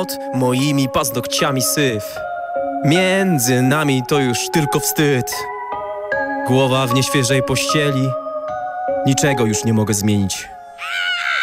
pod moimi paznokciami syf. Między nami to już tylko wstyd. Głowa w nieświeżej pościeli. Niczego już nie mogę zmienić.